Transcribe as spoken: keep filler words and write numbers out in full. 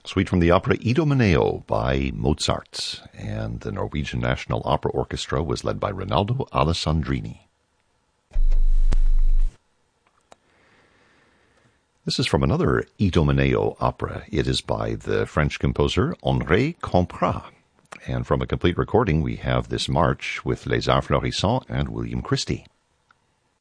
Suite from the opera Idomeneo by Mozart, and the Norwegian National Opera Orchestra was led by Rinaldo Alessandrini. This is from another Idomeneo opera. It is by the French composer Henri Comprat. And from a complete recording, we have this march with Les Arts Florissants and William Christie.